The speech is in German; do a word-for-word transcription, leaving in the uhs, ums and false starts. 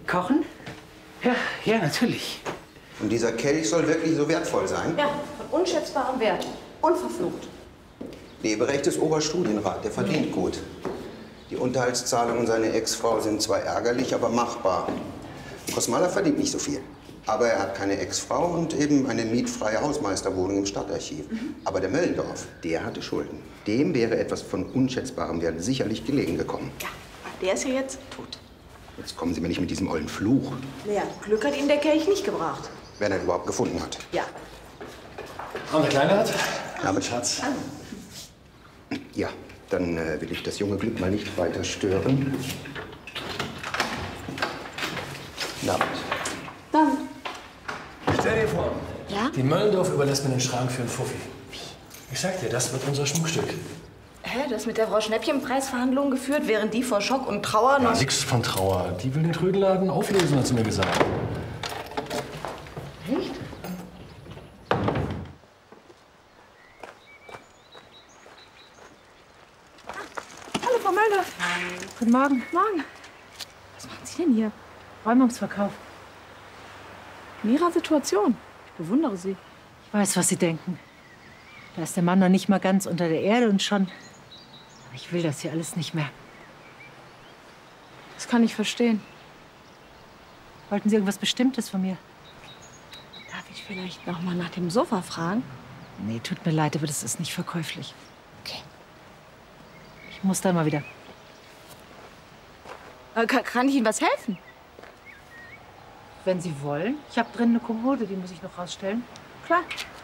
Kochen? Ja, ja, natürlich. Und dieser Kelch soll wirklich so wertvoll sein? Ja, von unschätzbarem Wert. Unverflucht. Leberecht ist Oberstudienrat, der verdient gut. Die Unterhaltszahlungen seiner Ex-Frau sind zwar ärgerlich, aber machbar. Kosmaler verdient nicht so viel. Aber er hat keine Ex-Frau und eben eine mietfreie Hausmeisterwohnung im Stadtarchiv. Mhm. Aber der Möllendorf, der hatte Schulden. Dem wäre etwas von unschätzbarem Wert sicherlich gelegen gekommen. Ja, der ist ja jetzt tot. Jetzt kommen Sie mir nicht mit diesem ollen Fluch. Naja, Glück hat Ihnen der Kelch nicht gebracht. Wenn er ihn überhaupt gefunden hat. Ja. Und der Kleine hat? Aber Schatz. Ja, dann äh, will ich das junge Glück mal nicht weiter stören. Na, Dann. Stell dir vor, Ja? die Möllendorf überlässt mir den Schrank für einen Fuffi. Ich sag dir, das wird unser Schmuckstück. Hä, du hast mit der Frau Schnäppchen Preisverhandlungen geführt, während die vor Schock und Trauer Ja, noch... nix von Trauer. Die will den Trödelladen auflösen, hat sie mir gesagt. Echt? Hallo, Frau Möldorf. Guten Morgen. Morgen. Was machen Sie denn hier? Räumungsverkauf. In Ihrer Situation. Ich bewundere Sie. Ich weiß, was Sie denken. Da ist der Mann noch nicht mal ganz unter der Erde und schon... Aber ich will das hier alles nicht mehr. Das kann ich verstehen. Wollten Sie irgendwas Bestimmtes von mir? Darf ich vielleicht noch mal nach dem Sofa fragen? Nee, tut mir leid, aber das ist nicht verkäuflich. Okay. Ich muss dann mal wieder. Äh, kann, kann ich Ihnen was helfen? Wenn Sie wollen. Ich habe drin eine Kommode, die muss ich noch rausstellen. Klar.